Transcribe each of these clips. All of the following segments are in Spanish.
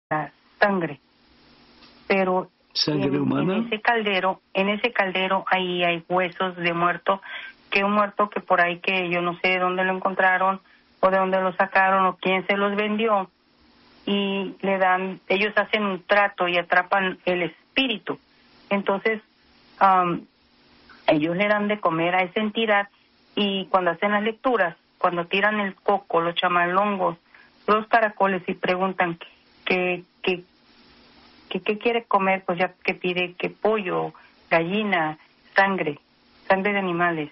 la sangre, pero ¿Sangre humana? En ese caldero ahí hay huesos de muerto, que un muerto que por ahí que yo no sé de dónde lo encontraron o de dónde lo sacaron o quién se los vendió, y ellos hacen un trato y atrapan el espíritu. Entonces ellos le dan de comer a esa entidad, y cuando hacen las lecturas, cuando tiran el coco, los chamalongos, los caracoles, y preguntan qué quiere comer, pues ya que pide que pollo, gallina, sangre de animales,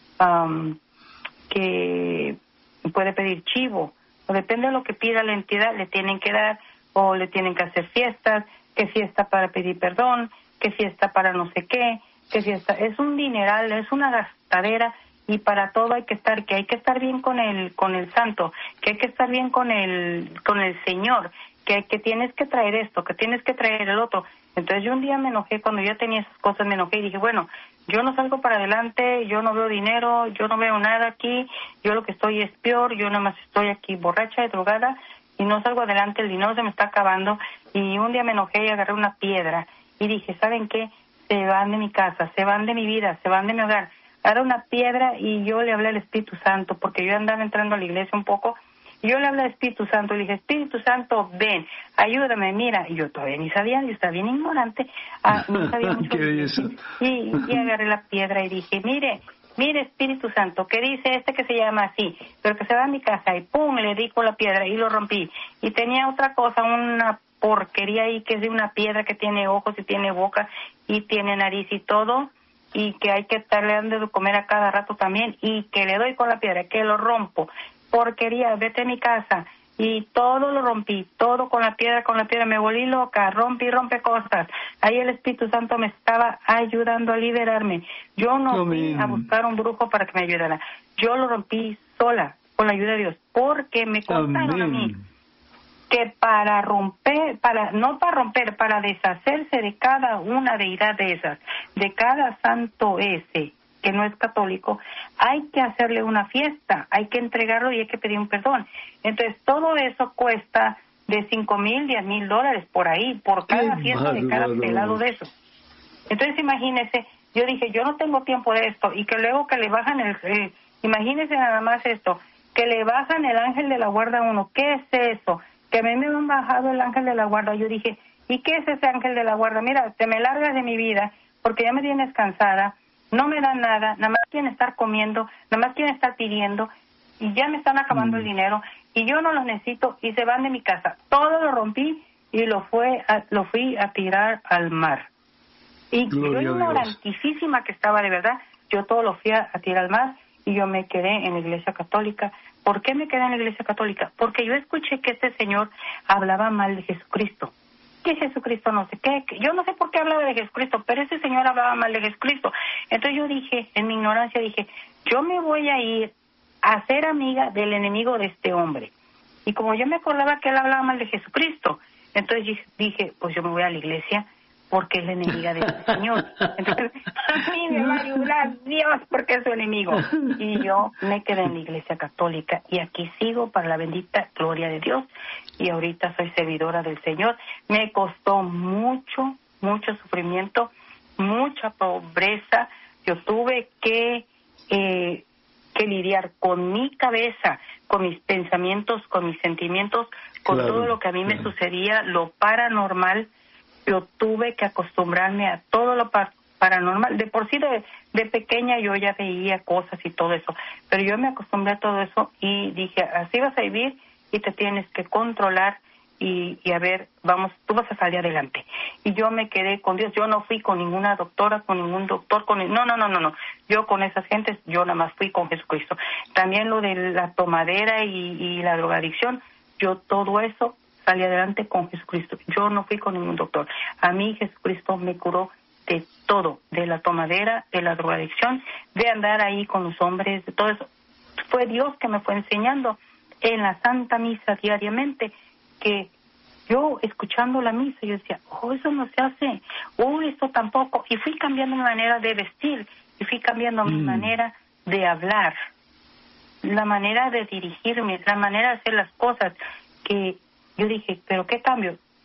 que puede pedir chivo, o depende de lo que pida la entidad, le tienen que dar, o le tienen que hacer fiestas, que fiesta para pedir perdón, que fiesta para no sé qué, que fiesta, es un dineral, es una gastadera, y para todo hay que estar bien con el santo, que hay que estar bien con el Señor, que tienes que traer esto, que tienes que traer el otro. Entonces yo un día me enojé, cuando yo tenía esas cosas me enojé y dije, bueno, yo no salgo para adelante, yo no veo dinero, yo no veo nada aquí, yo lo que estoy es peor, yo nada más estoy aquí borracha y drogada y no salgo adelante, el dinero se me está acabando. Y un día me enojé y agarré una piedra y dije, ¿saben qué? Se van de mi casa, se van de mi vida, se van de mi hogar. Agarré una piedra y yo le hablé al Espíritu Santo, porque yo andaba entrando a la iglesia un poco. Y yo le hablé al Espíritu Santo y le dije, Espíritu Santo, ven, ayúdame, mira. Y yo todavía ni sabía, yo estaba bien ignorante, no sabía mucho. Y agarré la piedra y dije, mire Espíritu Santo, ¿qué dice que se llama así? Pero que se va a mi casa, y pum, le di con la piedra y lo rompí. Y tenía otra cosa, una porquería ahí, que es de una piedra que tiene ojos y tiene boca y tiene nariz y todo, y que hay que estarle dando de comer a cada rato también, y que le doy con la piedra, que lo rompo. Porquería, vete a mi casa. Y todo lo rompí, todo con la piedra, me volví loca, rompe cosas. Ahí el Espíritu Santo me estaba ayudando a liberarme. Yo no fui a buscar un brujo para que me ayudara. Yo lo rompí sola, con la ayuda de Dios, porque me contaron a mí que para deshacerse de cada una deidad de esas, de cada santo ese, que no es católico, hay que hacerle una fiesta, hay que entregarlo y hay que pedir un perdón. Entonces todo eso cuesta de $5,000, $10,000 por ahí, por cada fiesta de cada pelado de eso. Entonces imagínese, yo dije, yo no tengo tiempo de esto, y que luego que le bajan imagínese nada más esto, que le bajan el ángel de la guarda a uno. ¿Qué es eso? Que a mí me han bajado el ángel de la guarda. Yo dije, ¿y qué es ese ángel de la guarda? Mira, te me largas de mi vida, porque ya me tienes cansada, no me dan nada, nada más quieren estar comiendo, nada más quieren estar pidiendo, y ya me están acabando el dinero, y yo no los necesito, y se van de mi casa. Todo lo rompí y lo fui a tirar al mar. Y yo, ignorantísima que estaba de verdad, yo todo lo fui a tirar al mar, y yo me quedé en la Iglesia Católica. ¿Por qué me quedé en la Iglesia Católica? Porque yo escuché que este señor hablaba mal de Jesucristo. Que Jesucristo no sé qué, yo no sé por qué hablaba de Jesucristo, pero ese señor hablaba mal de Jesucristo. Entonces yo dije, en mi ignorancia dije, yo me voy a ir a ser amiga del enemigo de este hombre. Y como yo me acordaba que él hablaba mal de Jesucristo, entonces dije, pues yo me voy a la iglesia, porque es la enemiga del Señor. Entonces, a mí me va a ayudar Dios porque es su enemigo. Y yo me quedé en la Iglesia Católica y aquí sigo para la bendita gloria de Dios. Y ahorita soy servidora del Señor. Me costó mucho sufrimiento, mucha pobreza. Yo tuve que lidiar con mi cabeza, con mis pensamientos, con mis sentimientos, con todo lo que a mí me sucedía, lo paranormal. Yo tuve que acostumbrarme a todo lo paranormal. De por sí, de pequeña yo ya veía cosas y todo eso, pero yo me acostumbré a todo eso y dije, así vas a vivir y te tienes que controlar y a ver, vamos, tú vas a salir adelante. Y yo me quedé con Dios. Yo no fui con ninguna doctora, con ningún doctor, no. Yo con esas gentes, yo nada más fui con Jesucristo. También lo de la tomadera y la drogadicción, yo todo eso salí adelante con Jesucristo. Yo no fui con ningún doctor. A mí Jesucristo me curó de todo, de la tomadera, de la drogadicción, de andar ahí con los hombres, de todo eso. Fue Dios que me fue enseñando en la Santa Misa diariamente, que yo escuchando la misa, yo decía, eso no se hace, esto tampoco. Y fui cambiando mi manera de vestir, y fui cambiando mi manera de hablar, la manera de dirigirme, la manera de hacer las cosas, que yo dije, ¿pero qué cambio?